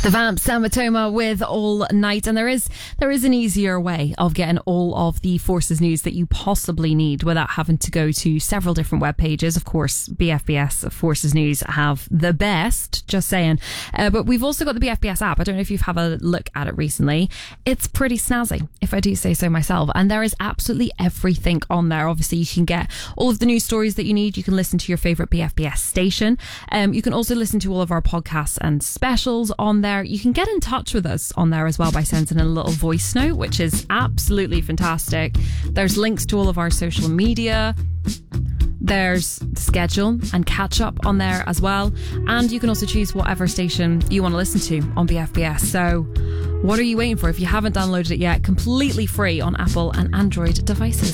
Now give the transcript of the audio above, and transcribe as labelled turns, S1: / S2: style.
S1: The Vamps, Sam Matoma with All Night, and there is an easier way of getting all of the Forces news that you possibly need without having to go to several different web pages. Of course, BFBS Forces News have the best, just saying. But we've also got the BFBS app. I don't know if you've had a look at it recently. It's pretty snazzy, if I do say so myself, and there is absolutely everything on there. Obviously, you can get all of the news stories that you need. You can listen to your favourite BFBS station. You can also listen to all of our podcasts and specials on there. You can get in touch with us on there as well by sending in a little voice note, which is absolutely fantastic. There's links to all of our social media. There's schedule and catch up on there as well. And you can also choose whatever station you want to listen to on BFBS. So what are you waiting for? If you haven't downloaded it yet, completely free on Apple and Android devices.